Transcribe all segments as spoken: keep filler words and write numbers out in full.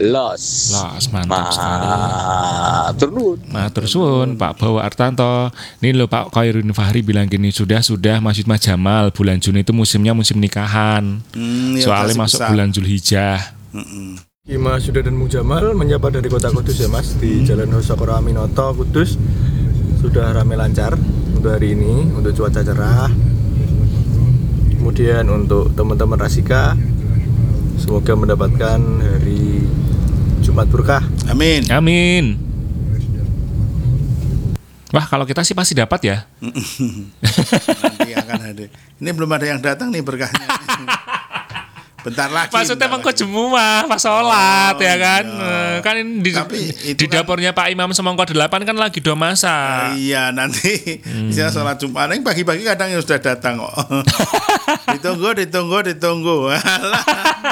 Los. Los, mantap sekali. Matur nuwun. Matur suwun Pak Bawa Artanto. Ini loh Pak Khairudin Fahri bilang gini, sudah-sudah Mas Yud Mas Jamal, bulan Juni itu musimnya musim nikahan. Hmm, ya Soalnya kasih masuk besar. bulan Zulhijjah. Mm-mm. Mas Yuda dan Mujamal menyapa dari kota Kudus ya Mas, di Jalan Hosokoro Aminoto Kudus. Sudah ramai lancar untuk hari ini, untuk cuaca cerah. Kemudian untuk teman-teman Rasika, semoga mendapatkan hari Jumat berkah. Amin. Amin. Wah, kalau kita sih pasti dapat ya. Nanti akan ada. Ini belum ada yang datang nih berkahnya. Bentar lagi. Maksudnya bentar emang lagi. jemu mah pas sholat Oh, ya kan. iya. Eh, Kan ini di, Tapi di itu kan- dapurnya Pak Imam Semongko delapan kan lagi do Ah, masak. iya nanti bisa sholat Jumat. Yang pagi-pagi kadang yang sudah datang kok. ditunggu, ditunggu, ditunggu. Alah.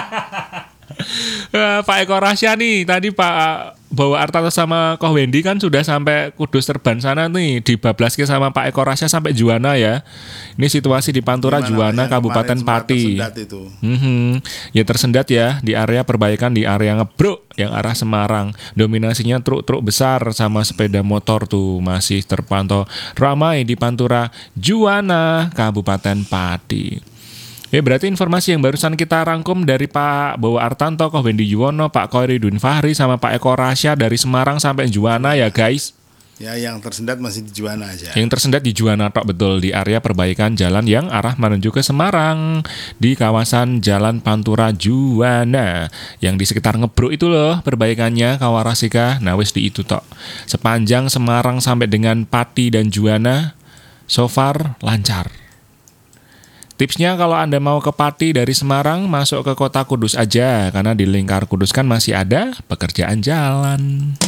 Eh, Pak Eko Rasya nih, tadi Pak Bawa Artanto sama Koh Wendy kan sudah sampai Kudus Terban sana nih, dibablaske sama Pak Eko Rasya sampai Juwana ya. Ini situasi di Pantura Gimana, Juwana yang Kabupaten kemarin sempat Pati. tersendat itu. Mhm. Ya tersendat ya di area perbaikan di area Ngebruk yang arah Semarang. Dominasinya truk-truk besar sama sepeda motor tuh masih terpantau ramai di Pantura Juwana Kabupaten Pati. Ya berarti informasi yang barusan kita rangkum dari Pak Bawa Artanto, Koh Wendy Yuwono, Pak Khairudin Fahri sama Pak Eko Rasya dari Semarang sampai Juwana ya guys. Ya yang tersendat masih di Juwana aja. Yang tersendat di Juwana tok betul, di area perbaikan jalan yang arah menuju ke Semarang di kawasan Jalan Pantura Juwana yang di sekitar Ngebruk itu loh perbaikannya Kawarasika. Nah wis di itu tok. Sepanjang Semarang sampai dengan Pati dan Juwana so far lancar. Tipsnya kalau Anda mau ke Pati dari Semarang masuk ke kota Kudus aja karena di lingkar Kudus kan masih ada pekerjaan jalan.